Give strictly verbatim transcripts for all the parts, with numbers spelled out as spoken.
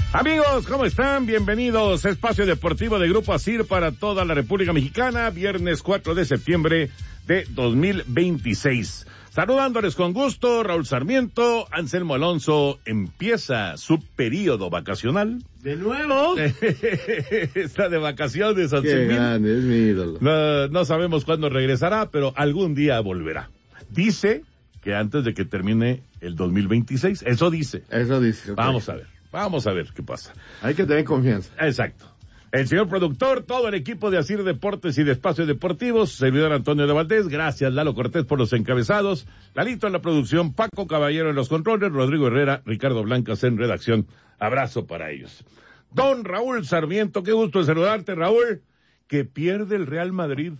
Amigos, ¿cómo están? Bienvenidos a Espacio Deportivo de Grupo ASIR para toda la República Mexicana, viernes cuatro de septiembre de dos mil veintiséis. Saludándoles con gusto, Raúl Sarmiento. Anselmo Alonso empieza su periodo vacacional. ¿De nuevo? Está de vacaciones, Anselmo. Qué grande, es mi ídolo. No, no sabemos cuándo regresará, pero algún día volverá. Dice que antes de que termine el dos mil veintiséis, eso dice. Eso dice. Okay. Vamos a ver, vamos a ver qué pasa. Hay que tener confianza. Exacto. El señor productor, todo el equipo de ASIR Deportes y de Espacios Deportivos, servidor Antonio de Valdés, gracias Lalo Cortés por los encabezados, Lalito en la producción, Paco Caballero en los controles, Rodrigo Herrera, Ricardo Blancas en redacción. Abrazo para ellos. Don Raúl Sarmiento, qué gusto de saludarte, Raúl, que pierde el Real Madrid.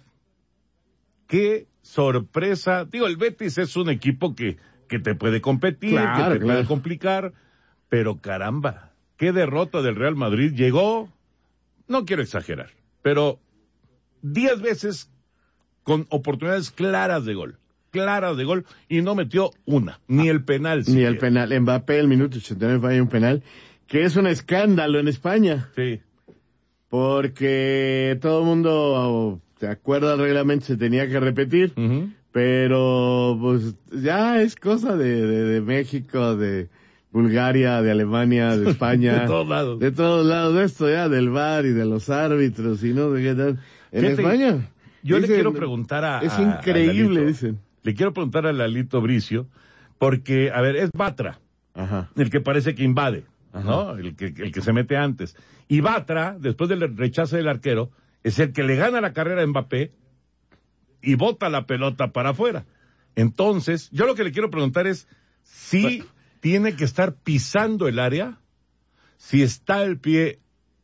Qué sorpresa. Digo, el Betis es un equipo que, que te puede competir, claro, que te claro. puede complicar, pero caramba, qué derrota del Real Madrid. Llegó, no quiero exagerar, pero diez veces con oportunidades claras de gol, claras de gol, y no metió una, ni el penal. Ni siquiera. el penal. Mbappé, el minuto ochenta y nueve, falla un penal, que es un escándalo en España. Sí. Porque todo el mundo, de acuerdo al reglamento, se tenía que repetir, Uh-huh. pero pues ya es cosa de, de, de México, de Bulgaria, de Alemania, de España. De todos lados. De todos lados, de esto ya, del V A R y de los árbitros y no de qué tal. En Fíjate, España. Yo dicen, le quiero preguntar a... Es a, increíble, a dicen. Le quiero preguntar a Lalito Bricio, porque, a ver, es Batra, Ajá. el que parece que invade, Ajá. ¿no? El que, el que se mete antes. Y Batra, después del rechazo del arquero, es el que le gana la carrera a Mbappé y bota la pelota para afuera. Entonces, yo lo que le quiero preguntar es si bueno. tiene que estar pisando el área, si está el pie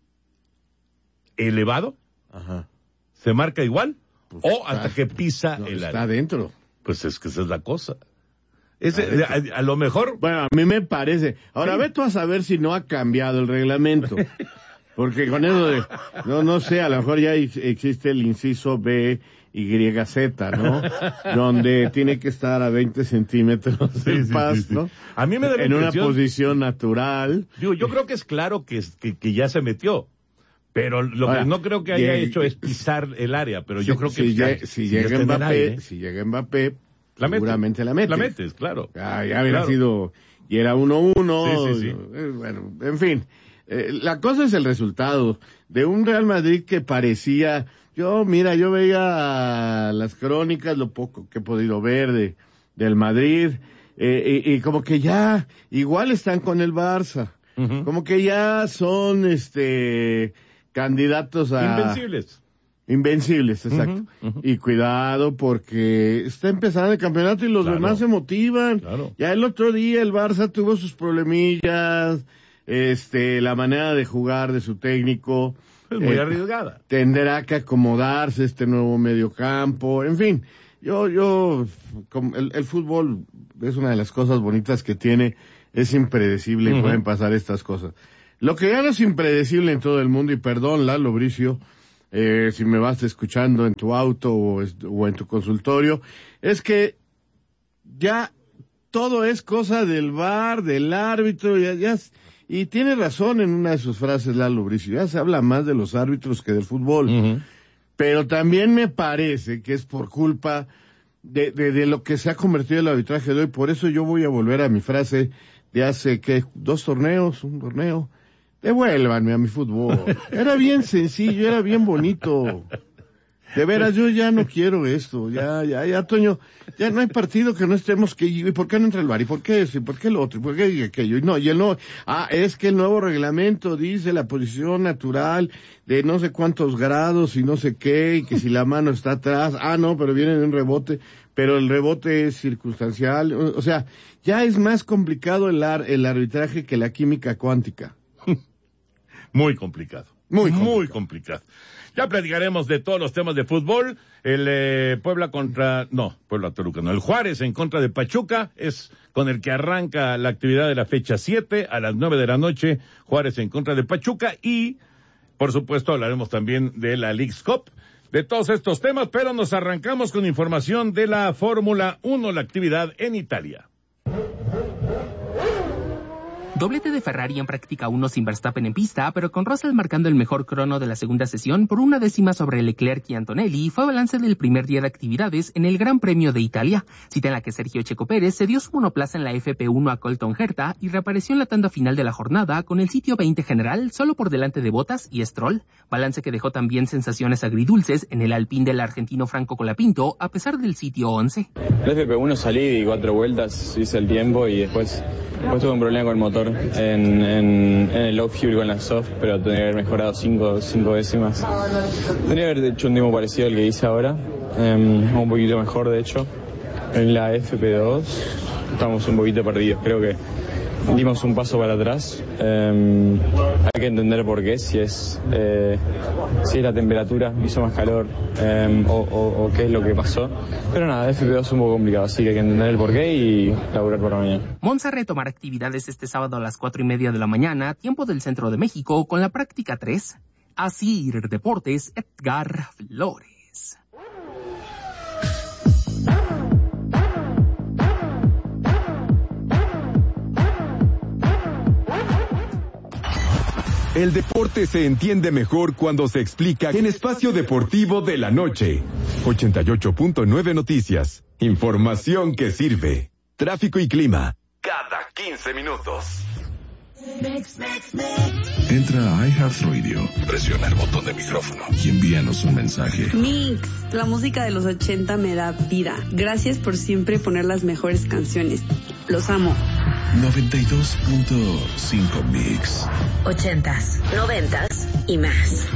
elevado, Ajá. se marca igual, Pues o está, hasta que pisa no, el está área. adentro. Pues es que esa es la cosa. Ese, a, a lo mejor... Bueno, a mí me parece. Ahora, Sí. ve tú a saber si no ha cambiado el reglamento. Porque con eso de... No, no sé, a lo mejor ya existe el inciso B, Y, Z, ¿no? Donde tiene que estar a veinte centímetros Sí, de sí, paz, sí, sí. ¿no? A mí me da la En una impresión- posición natural. Digo, yo creo que es claro que, que, que ya se metió. Pero lo Ahora, que no creo que haya llegue- hecho es pisar el área. Pero yo si, creo que... si, ya- llega, si, si ya llega está en el Mbappé, aire, si llega Mbappé, la mete. seguramente la mete. La metes, claro. Ya, ya hubiera Claro. sido, y era uno uno. Sí, sí, sí. Eh, bueno, en fin. Eh, la cosa es el resultado de un Real Madrid que parecía, yo, mira, yo veía las crónicas, lo poco que he podido ver de, del Madrid, eh, y, y como que ya, igual están con el Barça, Uh-huh. como que ya son, este, candidatos a... Invencibles. Invencibles, exacto. Ujú, ujú. Y cuidado porque está empezando el campeonato y los Claro. demás se motivan. Claro. Ya el otro día el Barça tuvo sus problemillas, este, la manera de jugar de su técnico. Es muy Eh, arriesgada. Tendrá que acomodarse este nuevo mediocampo, en fin. Yo, yo, como el, el fútbol es una de las cosas bonitas que tiene, es impredecible y Ujú. pueden pasar estas cosas. Lo que ya no es impredecible en todo el mundo, y perdón, Lalo Bricio, eh, si me vas escuchando en tu auto o, es- o en tu consultorio, es que ya todo es cosa del V A R, del árbitro, ya, ya, es- y tiene razón en una de sus frases Lalo Bricio, ya se habla más de los árbitros que del fútbol. Uh-huh. Pero también me parece que es por culpa de, de, de lo que se ha convertido el arbitraje de hoy. Por eso yo voy a volver a mi frase de hace, ¿qué? Dos torneos, un torneo. Devuélvanme a mi fútbol. Era bien sencillo, era bien bonito. De veras, yo ya no quiero esto. Ya, ya, ya, Toño, ya no hay partido que no estemos que... ¿Y por qué no entra el V A R? ¿Y por qué eso? ¿Y por qué lo otro? ¿Y por qué aquello? Y no, y el no... Ah, es que el nuevo reglamento dice la posición natural de no sé cuántos grados y no sé qué, y que si la mano está atrás... Ah, no, pero viene de un rebote, pero el rebote es circunstancial. O, o sea, ya es más complicado el, ar, el arbitraje que la química cuántica. Muy complicado. Muy complicado. Muy complicado. Ya platicaremos de todos los temas de fútbol. El eh, Puebla contra... No, Puebla Toluca, no. El Juárez en contra de Pachuca es con el que arranca la actividad de la fecha siete a las nueve de la noche. Juárez en contra de Pachuca y, por supuesto, hablaremos también de la Leagues Cup. De todos estos temas, pero nos arrancamos con información de la Fórmula uno, la actividad en Italia. Doblete de Ferrari en práctica uno sin Verstappen en pista, pero con Russell marcando el mejor crono de la segunda sesión por una décima sobre Leclerc y Antonelli, fue balance del primer día de actividades en el Gran Premio de Italia, cita en la que Sergio Checo Pérez cedió su monoplaza en la F P uno a Colton Herta y reapareció en la tanda final de la jornada con el sitio veinte general solo por delante de Bottas y Stroll, balance que dejó también sensaciones agridulces en el Alpine del argentino Franco Colapinto a pesar del sitio once. En la F P uno salí y cuatro vueltas, hice el tiempo y después, después tuve un problema con el motor en, en, en el low fuel con la soft, pero tendría que haber mejorado cinco, cinco décimas. Tendría que haber hecho un tiempo parecido al que hice ahora, um, un poquito mejor de hecho. En la F P dos estamos un poquito perdidos, creo que dimos un paso para atrás. Um, hay que entender por qué, si es eh, si es la temperatura, hizo más calor um, o, o, o qué es lo que pasó. Pero nada, F P dos es un poco complicado, así que hay que entender el por qué y laburar para mañana. Monza retomará actividades este sábado a las cuatro y media de la mañana, tiempo del centro de México, con la práctica tres. Así Deportes, Edgar Flores. El deporte se entiende mejor cuando se explica en Espacio Deportivo de la Noche. ochenta y ocho punto nueve Noticias. Información que sirve. Tráfico y clima. Cada quince minutos. Entra a iHeartRadio, presiona el botón de micrófono y envíanos un mensaje. Mix, la música de los ochenta me da vida. Gracias por siempre poner las mejores canciones. Los amo. noventa y dos punto cinco Mix. Ochentas, noventas y más.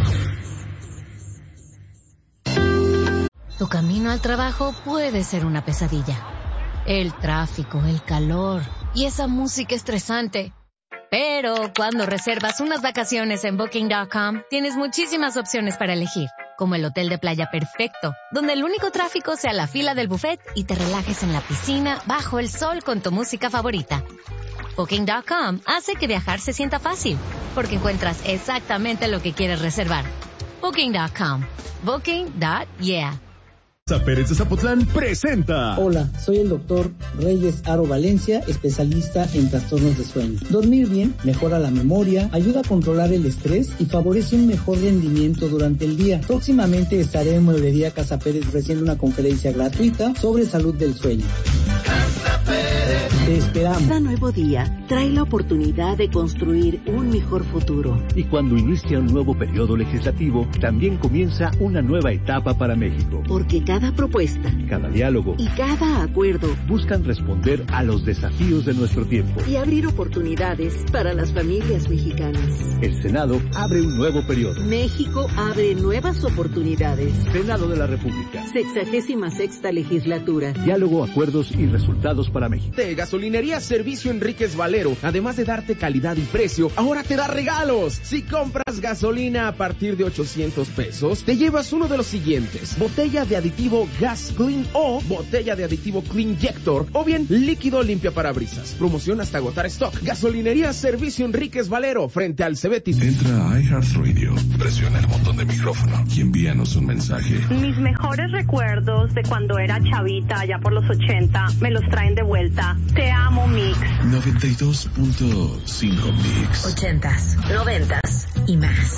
Tu camino al trabajo puede ser una pesadilla. El tráfico, el calor y esa música estresante. Pero cuando reservas unas vacaciones en Booking punto com, tienes muchísimas opciones para elegir, como el hotel de playa perfecto, donde el único tráfico sea la fila del buffet y te relajes en la piscina bajo el sol con tu música favorita. Booking punto com hace que viajar se sienta fácil, porque encuentras exactamente lo que quieres reservar. Booking punto com. Booking punto yeah. Pérez de Zapotlán presenta. Hola, soy el doctor Reyes Aro Valencia, especialista en trastornos de sueño. Dormir bien mejora la memoria, ayuda a controlar el estrés y favorece un mejor rendimiento durante el día. Próximamente estaré en Mueblería Casa Pérez ofreciendo una conferencia gratuita sobre salud del sueño. Casa Pérez. Te esperamos. Cada nuevo día trae la oportunidad de construir un mejor futuro. Y cuando inicia un nuevo periodo legislativo, también comienza una nueva etapa para México. Porque cada Cada propuesta, cada diálogo y cada acuerdo buscan responder a los desafíos de nuestro tiempo y abrir oportunidades para las familias mexicanas. El Senado abre un nuevo periodo. México abre nuevas oportunidades. Senado de la República. Sexagésima sexta legislatura. Diálogo, acuerdos y resultados para México. De Gasolinería Servicio Enríquez Valero, además de darte calidad y precio, ahora te da regalos. Si compras gasolina a partir de ochocientos pesos, te llevas uno de los siguientes: botella de aditivo Gas Clean o botella de aditivo Cleanjector, o bien líquido limpia parabrisas. Promoción hasta agotar stock. Gasolinería Servicio Enríquez Valero, frente al Cebetis. Entra a iHeartRadio, presiona el botón de micrófono y envíanos un mensaje. Mis mejores recuerdos de cuando era chavita, allá por los ochenta, me los traen de vuelta. Te amo, Mix. noventa y dos punto cinco Mix. Ochentas, noventas y más.